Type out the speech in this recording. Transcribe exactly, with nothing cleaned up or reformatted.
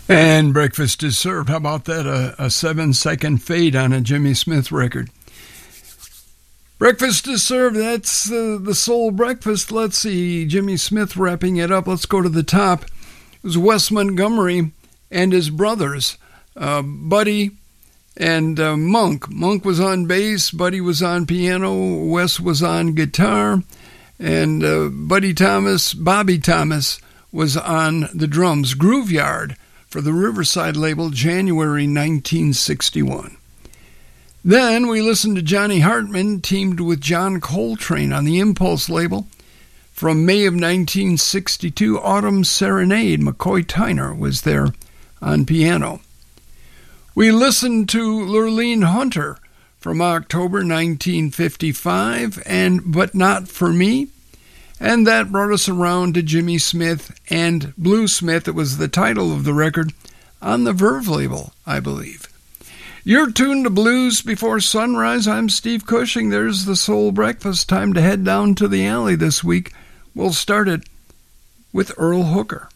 And breakfast is served. How about that? A, a seven-second fade on a Jimmy Smith record. Breakfast is served. That's uh, the soul breakfast. Let's see. Jimmy Smith wrapping it up. Let's go to the top. It was Wes Montgomery and his brothers, uh, Buddy and uh, Monk. Monk was on bass. Buddy was on piano. Wes was on guitar. And uh, Buddy Thomas, Bobby Thomas, was on the drums. Grooveyard for the Riverside label, January nineteen sixty-one. Then we listened to Johnny Hartman teamed with John Coltrane on the Impulse label. From May of nineteen sixty-two, Autumn Serenade, McCoy Tyner was there on piano. We listened to Lurleen Hunter from October nineteen fifty-five, and But Not For Me. And that brought us around to Jimmy Smith and Bluesmith. It was the title of the record on the Verve label, I believe. You're tuned to Blues Before Sunrise. I'm Steve Cushing. There's the Soul Breakfast. Time to head down to the alley this week. We'll start it with Earl Hooker.